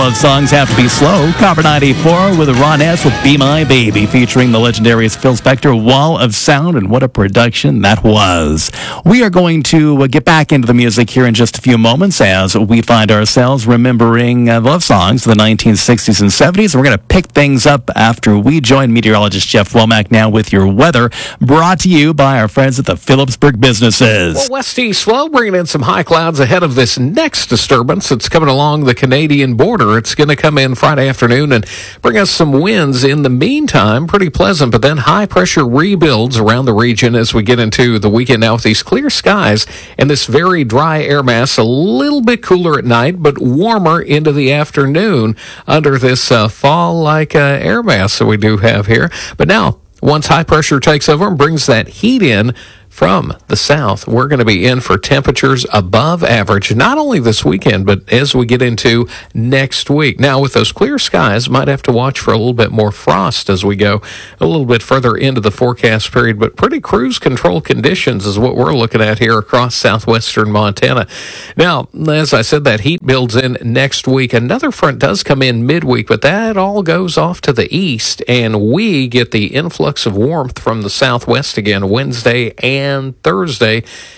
love songs have to be slow. Copper 94 with Ron S. with Be My Baby, featuring the legendary Phil Spector, Wall of Sound, and what a production that was. We are going to get back into the music here in just a few moments as we find ourselves remembering love songs of the 1960s and 70s. We're going to pick things up after we join meteorologist Jeff Womack now with your weather, brought to you by our friends at the Phillipsburg Businesses. Well, west-east flow bringing in some high clouds ahead of this next disturbance that's coming along the Canadian border. It's going to come in Friday afternoon and bring us some winds. In the meantime, pretty pleasant, but then high pressure rebuilds around the region as we get into the weekend now with these clear skies and this very dry air mass. A little bit cooler at night, but warmer into the afternoon under this fall-like air mass that we do have here. But now, once high pressure takes over and brings that heat in from the south, we're going to be in for temperatures above average, not only this weekend, but as we get into next week. Now, with those clear skies, might have to watch for a little bit more frost as we go a little bit further into the forecast period, but pretty cruise control conditions is what we're looking at here across southwestern Montana. Now, as I said, that heat builds in next week. Another front does come in midweek, but that all goes off to the east, and we get the influx of warmth from the southwest again Wednesday and Thursday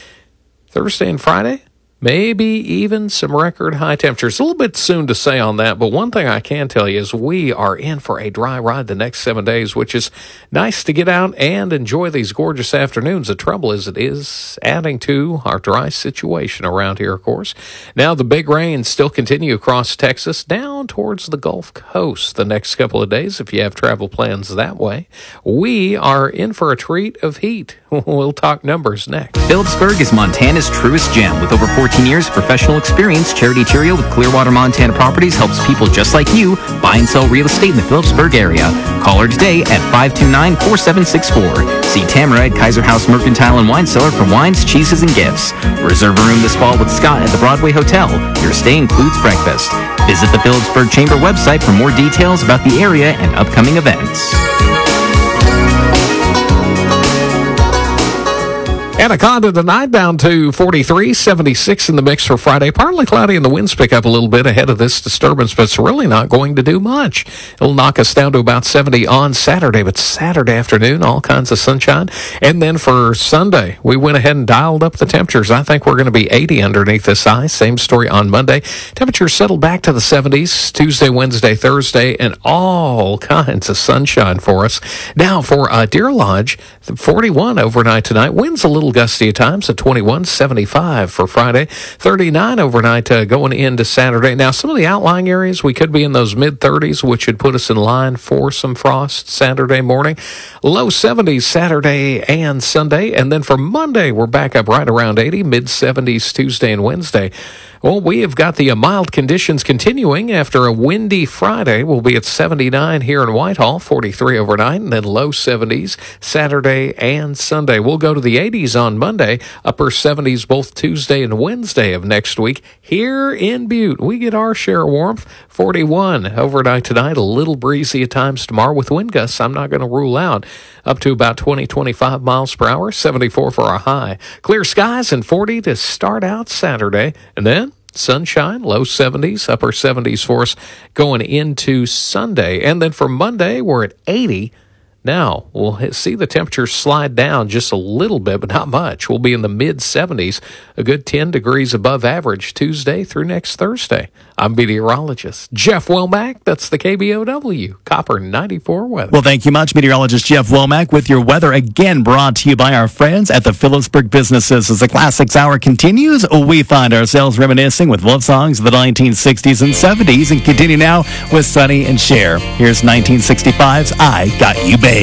and Friday, maybe even some record high temperatures. A little bit soon to say on that, but one thing I can tell you is we are in for a dry ride the next 7 days, which is nice to get out and enjoy these gorgeous afternoons. The trouble is it is adding to our dry situation around here, of course. Now the big rains still continue across Texas down towards the Gulf Coast the next couple of days if you have travel plans that way. We are in for a treat of heat. We'll talk numbers next. Phillipsburg is Montana's truest gem. With over 14 years of professional experience, Charity Cheerio with Clearwater, Montana Properties helps people just like you buy and sell real estate in the Phillipsburg area. Call her today at 529-4764. See Tamara at Kaiser House Mercantile and Wine Cellar for wines, cheeses, and gifts. Reserve a room this fall with Scott at the Broadway Hotel. Your stay includes breakfast. Visit the Phillipsburg Chamber website for more details about the area and upcoming events. Anaconda tonight down to 43, 76 in the mix for Friday. Partly cloudy and the winds pick up a little bit ahead of this disturbance, but it's really not going to do much. It'll knock us down to about 70 on Saturday, but Saturday afternoon, all kinds of sunshine. And then for Sunday, we went ahead and dialed up the temperatures. I think we're going to be 80 underneath this high. Same story on Monday. Temperatures settled back to the 70s Tuesday, Wednesday, Thursday, and all kinds of sunshine for us. Now for Deer Lodge, 41 overnight tonight. Winds a little gusty at times at 21, 75 for Friday, 39 overnight going into Saturday. Now, some of the outlying areas, we could be in those mid-30s, which would put us in line for some frost Saturday morning. Low 70s Saturday and Sunday. And then for Monday, we're back up right around 80, mid-70s Tuesday and Wednesday. Well, we have got the mild conditions continuing after a windy Friday. We'll be at 79 here in Whitehall, 43 overnight, and then low 70s Saturday and Sunday. We'll go to the 80s on Monday, upper 70s both Tuesday and Wednesday of next week. Here in Butte, we get our share of warmth, 41 overnight tonight, a little breezy at times tomorrow with wind gusts I'm not going to rule out, up to about 20, 25 miles per hour, 74 for a high. Clear skies and 40 to start out Saturday, and then sunshine, low 70s, upper 70s for us going into Sunday. And then for Monday, we're at 80. Now, we'll see the temperature slide down just a little bit, but not much. We'll be in the mid-70s, a good 10 degrees above average Tuesday through next Thursday. I'm meteorologist Jeff Womack. That's the KBOW Copper 94 weather. Well, thank you much, meteorologist Jeff Womack, with your weather again brought to you by our friends at the Phillipsburg Businesses. As the Classics Hour continues, we find ourselves reminiscing with love songs of the 1960s and 70s and continue now with Sonny and Cher. Here's 1965's I Got You, Babe.